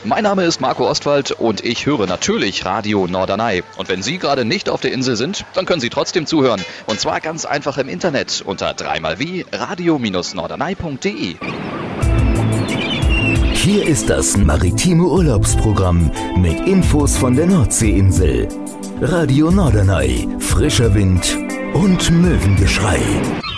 Mein Name ist Marco Ostwald und ich höre natürlich Radio Norderney. Und wenn Sie gerade nicht auf der Insel sind, dann können Sie trotzdem zuhören. Und zwar ganz einfach im Internet unter radio-norderney.de. Hier ist das maritime Urlaubsprogramm mit Infos von der Nordseeinsel. Radio Norderney, frischer Wind und Möwengeschrei.